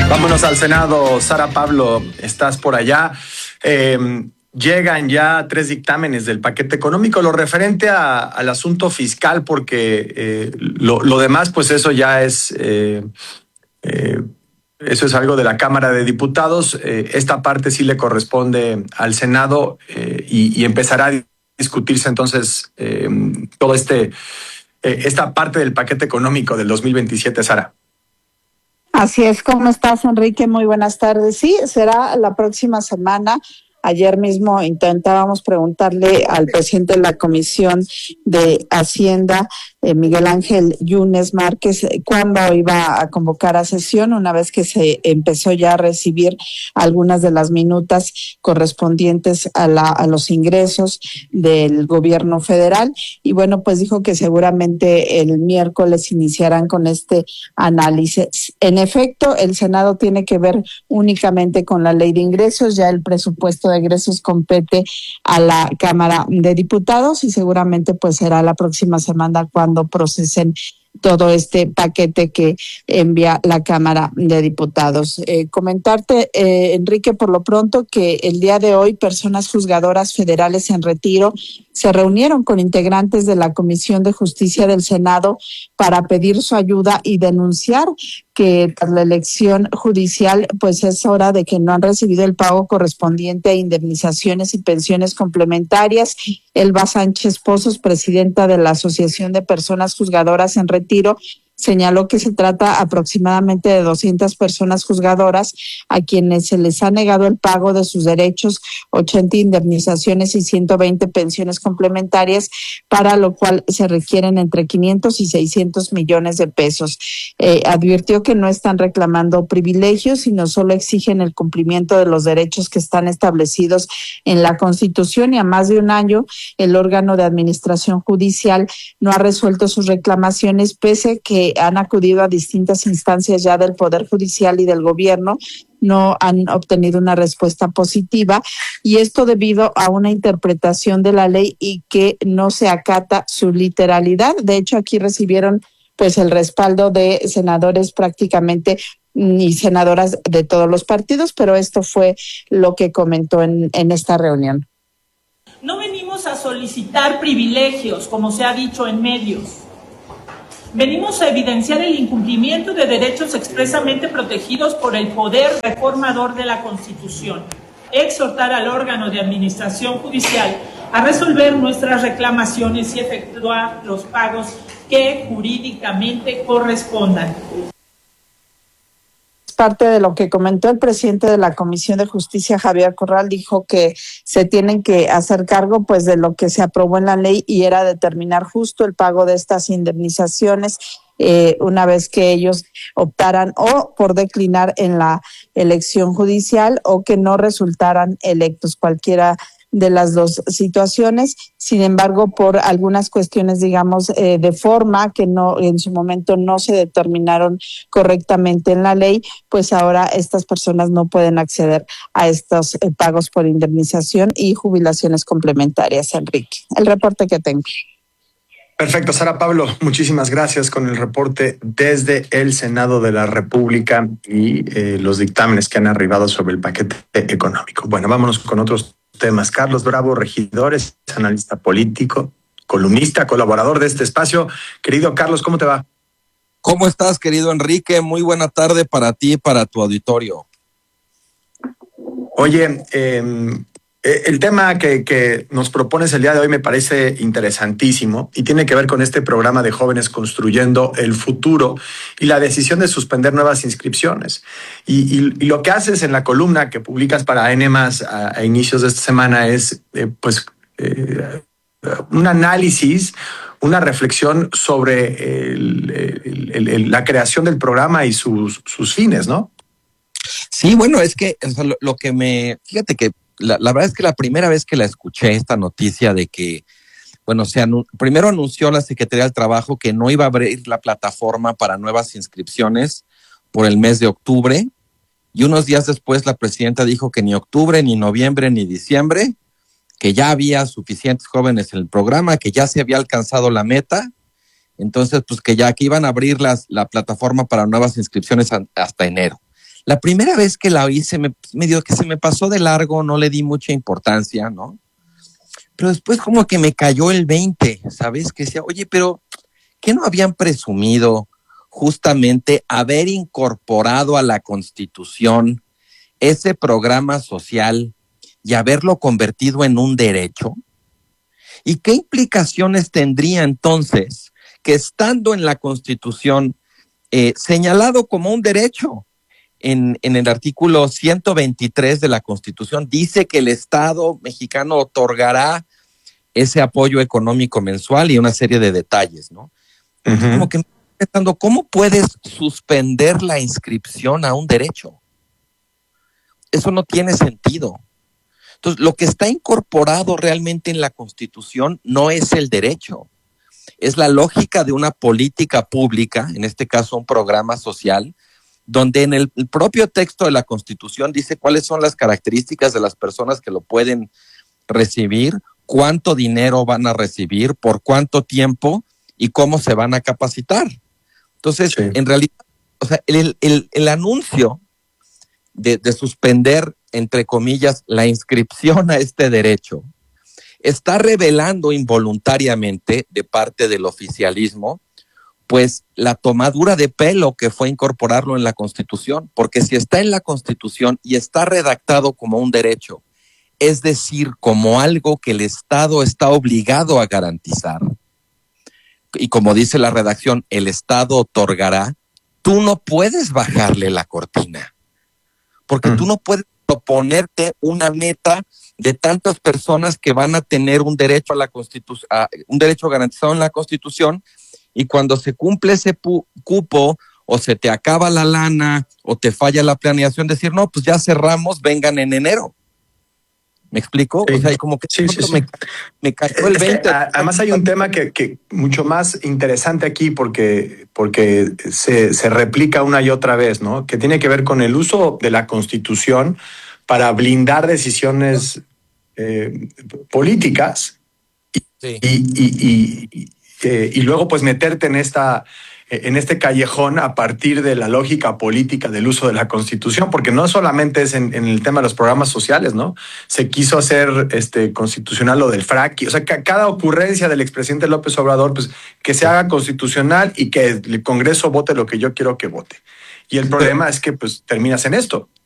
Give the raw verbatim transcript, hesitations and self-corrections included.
Vámonos al Senado. Sara Pablo, estás por allá. Eh, llegan ya tres dictámenes del paquete económico, lo referente a, al asunto fiscal, porque eh, lo, lo demás, pues eso ya es, eh, eh, eso es algo de la Cámara de Diputados. Eh, esta parte sí le corresponde al Senado eh, y, y empezará a discutirse entonces eh, todo este, eh, esta parte del paquete económico del dos mil veintisiete, Sara. Así es. ¿Cómo estás, Enrique? Muy buenas tardes. Sí, será la próxima semana. Ayer mismo intentábamos preguntarle al presidente de la Comisión de Hacienda, eh, Miguel Ángel Yunes Márquez, cuándo iba a convocar a sesión, una vez que se empezó ya a recibir algunas de las minutas correspondientes a, la, a los ingresos del gobierno federal. Y bueno, pues dijo que seguramente el miércoles iniciarán con este análisis. En efecto, el Senado tiene que ver únicamente con la ley de ingresos, ya el presupuesto de egresos compete a la Cámara de Diputados y seguramente pues será la próxima semana cuando procesen todo este paquete que envía la Cámara de Diputados. Eh, comentarte, eh, Enrique, por lo pronto que el día de hoy personas juzgadoras federales en retiro se reunieron con integrantes de la Comisión de Justicia del Senado para pedir su ayuda y denunciar que tras la elección judicial, pues es hora de que no han recibido el pago correspondiente a indemnizaciones y pensiones complementarias. Elba Sánchez Pozos, presidenta de la Asociación de Personas Juzgadoras en Retiro, señaló que se trata aproximadamente de doscientas personas juzgadoras a quienes se les ha negado el pago de sus derechos, ochenta indemnizaciones y ciento veinte pensiones complementarias, para lo cual se requieren entre quinientos y seiscientos millones de pesos. Eh, advirtió que no están reclamando privilegios, sino solo exigen el cumplimiento de los derechos que están establecidos en la Constitución, y a más de un año el órgano de administración judicial no ha resuelto sus reclamaciones, pese a que han acudido a distintas instancias ya del Poder Judicial y del Gobierno. No han obtenido una respuesta positiva, y esto debido a una interpretación de la ley y que no se acata su literalidad. De hecho, aquí recibieron pues el respaldo de senadores prácticamente y senadoras de todos los partidos, pero esto fue lo que comentó en, en esta reunión. No venimos a solicitar privilegios, como se ha dicho en medios. Venimos a evidenciar el incumplimiento de derechos expresamente protegidos por el poder reformador de la Constitución. Exhortar al órgano de administración judicial a resolver nuestras reclamaciones y efectuar los pagos que jurídicamente correspondan. Parte de lo que comentó el presidente de la Comisión de Justicia, Javier Corral, dijo que se tienen que hacer cargo pues de lo que se aprobó en la ley, y era determinar justo el pago de estas indemnizaciones eh, una vez que ellos optaran o por declinar en la elección judicial o que no resultaran electos, cualquiera de las dos situaciones. Sin embargo, por algunas cuestiones, digamos, eh, de forma que no en su momento no se determinaron correctamente en la ley, pues ahora estas personas no pueden acceder a estos eh, pagos por indemnización y jubilaciones complementarias. Enrique, el reporte que tengo. Perfecto, Sara Pablo, muchísimas gracias con el reporte desde el Senado de la República y eh, los dictámenes que han arribado sobre el paquete económico. Bueno, vámonos con otros temas. Carlos Bravo Regidores, analista político, columnista, colaborador de este espacio. Querido Carlos, ¿cómo te va? ¿Cómo estás, querido Enrique? Muy buena tarde para ti y para tu auditorio. Oye, eh, el tema que, que nos propones el día de hoy me parece interesantísimo y tiene que ver con este programa de Jóvenes Construyendo el Futuro y la decisión de suspender nuevas inscripciones. Y, y, y lo que haces en la columna que publicas para N más a, a inicios de esta semana es eh, pues eh, un análisis, una reflexión sobre el, el, el, el, la creación del programa y sus, sus fines, ¿no? Sí, bueno, es que o sea, lo, lo que me... Fíjate que La, la verdad es que la primera vez que la escuché, esta noticia de que, bueno, se anu- primero anunció la Secretaría del Trabajo que no iba a abrir la plataforma para nuevas inscripciones por el mes de octubre, y unos días después la presidenta dijo que ni octubre, ni noviembre, ni diciembre, que ya había suficientes jóvenes en el programa, que ya se había alcanzado la meta, entonces pues que ya que iban a abrir las, la plataforma para nuevas inscripciones a, hasta enero. La primera vez que la oí, se me, medio que se me pasó de largo, no le di mucha importancia, ¿no? Pero después como que me cayó el veinte, ¿sabes? Que decía, oye, pero ¿qué no habían presumido justamente haber incorporado a la Constitución ese programa social y haberlo convertido en un derecho? ¿Y qué implicaciones tendría entonces que estando en la Constitución eh, señalado como un derecho, en, en el artículo ciento veintitrés de la Constitución dice que el Estado mexicano otorgará ese apoyo económico mensual y una serie de detalles, ¿no? Uh-huh. Como que pensando, ¿cómo puedes suspender la inscripción a un derecho? Eso no tiene sentido. Entonces, lo que está incorporado realmente en la Constitución no es el derecho, es la lógica de una política pública, en este caso un programa social, donde en el, el propio texto de la Constitución dice cuáles son las características de las personas que lo pueden recibir, cuánto dinero van a recibir, por cuánto tiempo y cómo se van a capacitar. Entonces, sí. en realidad, o sea, el, el, el anuncio de, de suspender, entre comillas, la inscripción a este derecho está revelando involuntariamente de parte del oficialismo pues la tomadura de pelo que fue incorporarlo en la Constitución, porque si está en la Constitución y está redactado como un derecho, es decir, como algo que el Estado está obligado a garantizar, y como dice la redacción, el Estado otorgará, tú no puedes bajarle la cortina, porque uh-huh. tú no puedes proponerte una meta de tantas personas que van a tener un derecho a la Constitución, un derecho garantizado en la Constitución, y cuando se cumple ese pu- cupo o se te acaba la lana o te falla la planeación, decir, no, pues ya cerramos, vengan en enero. ¿Me explico? Sí. O sea, como que sí, sí, sí. Me, me cayó el veinte. Es que, además hay un tema que, que mucho más interesante aquí porque, porque se, se replica una y otra vez, ¿no? Que tiene que ver con el uso de la Constitución para blindar decisiones eh, políticas y, sí. y, y, y Eh, y luego pues meterte en esta eh, en este callejón a partir de la lógica política del uso de la Constitución, porque no solamente es en, en el tema de los programas sociales, ¿no? Se quiso hacer este constitucional lo del fracking, o sea, ca- cada ocurrencia del expresidente López Obrador, pues que se haga constitucional y que el Congreso vote lo que yo quiero que vote. Y el problema es que pues terminas en esto.